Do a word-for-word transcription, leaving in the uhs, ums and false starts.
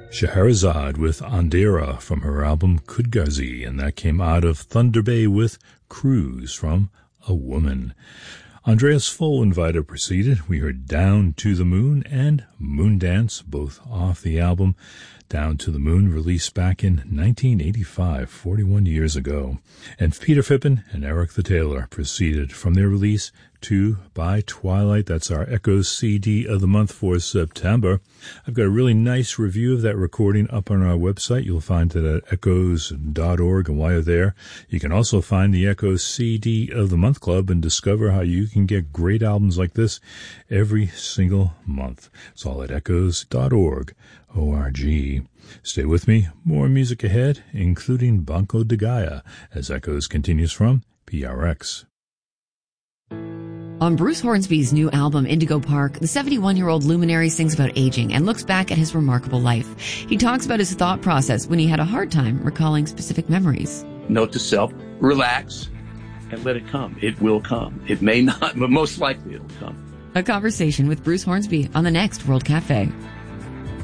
Scheherazade with Andera from her album Kudgazi, and that came out of Thunder Bay with Cruise from A Woman. Andreas Vollenweider proceeded. We heard Down to the Moon and Moondance, both off the album Down to the Moon, released back in nineteen eighty-five, forty-one years ago. And Peter Fippen and Eric the Tailor proceeded from their release Two by Twilight. That's our Echoes C D of the month for September. I've got a really nice review of that recording up on our website. You'll find it at echoes dot org, and while you're there, you can also find the Echoes C D of the Month Club and discover how you can get great albums like this every single month. It's all at echoes dot org, O R G. Stay with me. More music ahead, including Banco de Gaia, as Echoes continues from P R X. On Bruce Hornsby's new album, Indigo Park, the seventy-one-year-old luminary sings about aging and looks back at his remarkable life. He talks about his thought process when he had a hard time recalling specific memories. Note to self, relax and let it come. It will come. It may not, but most likely it'll come. A conversation with Bruce Hornsby on the next World Cafe.